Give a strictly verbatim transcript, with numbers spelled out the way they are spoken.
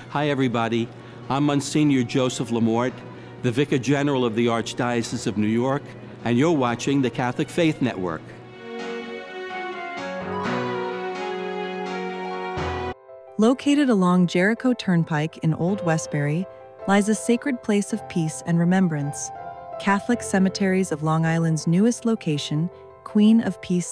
Hi, everybody. I'm Monsignor Joseph Lamort, the Vicar General of the Archdiocese of New York, and you're watching the Catholic Faith Network. Located along Jericho Turnpike in Old Westbury lies a sacred place of peace and remembrance, Catholic Cemeteries of Long Island's newest location, Queen of Peace